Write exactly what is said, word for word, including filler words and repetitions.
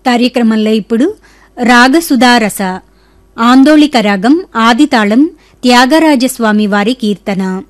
కార్యక్రమంలో ఇప్పుడు రాగసుధారస ఆందోళిక రాగం ఆదితాళం త్యాగరాజస్వామి వారి కీర్తన.